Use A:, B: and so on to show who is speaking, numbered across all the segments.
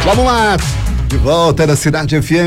A: Vamos lá, de volta na Cidade FM,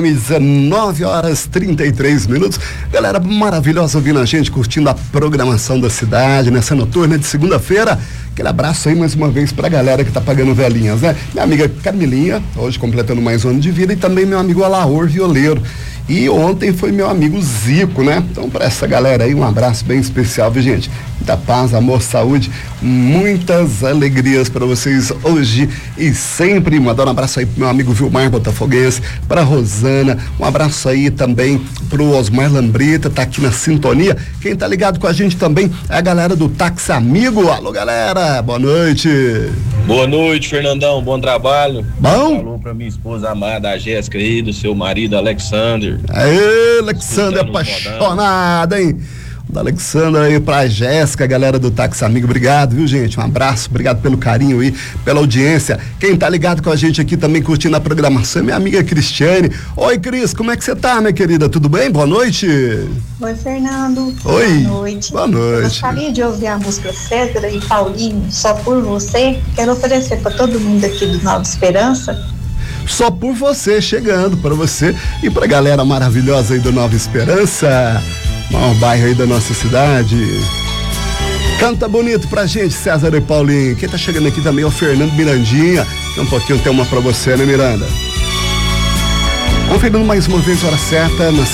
A: 19h33. Galera maravilhosa ouvindo a gente, curtindo a programação da cidade nessa noturna de segunda-feira. Aquele abraço aí mais uma vez pra galera que tá pagando velhinhas, né? Minha amiga Camilinha, hoje completando mais um ano de vida, e também meu amigo Alaor Violeiro. E ontem foi meu amigo Zico, né? Então, pra essa galera aí, um abraço bem especial, viu, gente? Muita paz, amor, saúde, muitas alegrias pra vocês hoje e sempre. Mandar um abraço aí pro meu amigo Vilmar Botafoguense, pra Rosana, um abraço aí também pro Osmar Lambreta, tá aqui na sintonia. Quem tá ligado com a gente também é a galera do Táxi Amigo. Alô, galera, boa noite.
B: Boa noite, Fernandão, bom trabalho.
A: Bom?
B: Falou pra minha esposa amada, a Jéssica aí, do seu marido, Alexander.
A: Aê, Alexander, apaixonada, hein? Da Alexandra aí pra Jéssica, galera do Táxi Amigo, obrigado, viu, gente? Um abraço, obrigado pelo carinho aí, pela audiência. Quem tá ligado com a gente aqui também curtindo a programação é minha amiga Cristiane. Oi, Cris, como é que você tá, minha querida? Tudo bem? Boa noite.
C: Oi, Fernando.
A: Oi.
C: Boa noite.
A: Boa noite.
C: Eu gostaria de ouvir a música César e Paulinho, Só por Você. Quero oferecer para todo mundo aqui do Nova Esperança.
A: Só por Você, chegando para você e pra galera maravilhosa aí do Nova Esperança, um bairro aí da nossa cidade. Canta bonito pra gente, César e Paulinho. Quem tá chegando aqui também é o Fernando Mirandinha. Daqui um pouquinho tem uma pra você, né, Miranda? Conferindo mais uma vez a hora certa na